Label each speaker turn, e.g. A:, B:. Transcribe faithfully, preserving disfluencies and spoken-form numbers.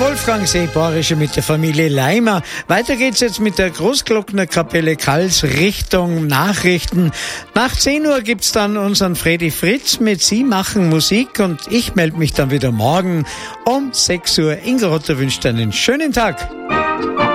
A: Wolfgang Seeborische mit der Familie Leimer. Weiter geht's jetzt mit der Großglocknerkapelle Kals Richtung Nachrichten. Nach zehn Uhr gibt's dann unseren Fredi Fritz mit Sie machen Musik und ich melde mich dann wieder morgen um sechs Uhr. Ingo Rotter wünscht einen schönen Tag.